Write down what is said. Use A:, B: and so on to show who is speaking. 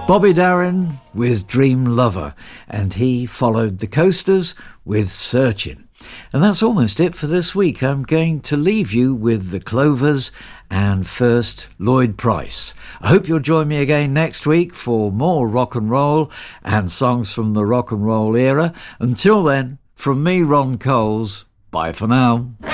A: Bobby Darin with Dream Lover, and he followed the Coasters with Searchin'. And that's almost it for this week. I'm going to leave you with the Clovers and first Lloyd Price. I hope you'll join me again next week for more rock and roll and songs from the rock and roll era. Until then, from me, Ron Coles, bye for now.